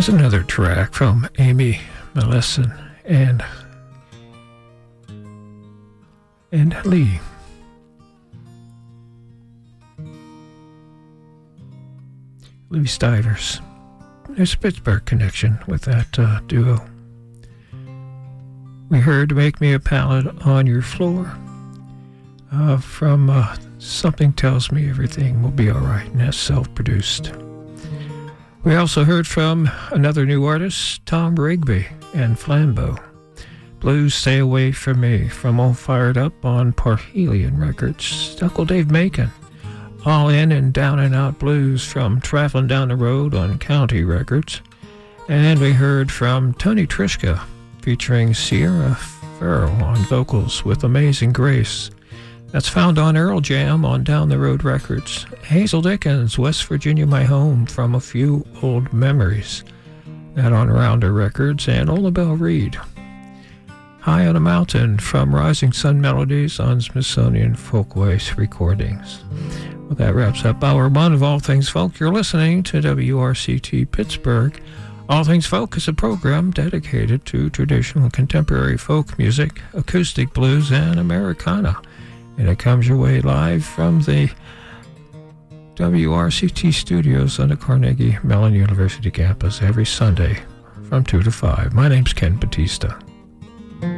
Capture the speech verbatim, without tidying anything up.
was another track from Amy Mallison and and Lee. Lee Stivers. There's a Pittsburgh connection with that uh, duo. We heard Make Me a Pallet on Your Floor uh, from uh, Something Tells Me Everything Will Be Alright, and that's self-produced. We also heard from another new artist, Tom Rigby and Flambeau. Blues Stay Away From Me from All Fired Up on Parhelion Records. Uncle Dave Macon, All In and Down and Out Blues from Traveling Down the Road on County Records. And we heard from Tony Trischka featuring Sierra Farrell on vocals with Amazing Grace. That's found on Earl Jam on Down the Road Records. Hazel Dickens, West Virginia My Home from A Few Old Memories. That on Rounder Records. And Ola Belle Reed, High on a Mountain from Rising Sun Melodies on Smithsonian Folkways Recordings. Well, that wraps up Hour One of All Things Folk. You're listening to W R C T Pittsburgh. All Things Folk is a program dedicated to traditional contemporary folk music, acoustic blues, and Americana. And it comes your way live from the W R C T studios on the Carnegie Mellon University campus every Sunday from two to five. My name's Ken Batista.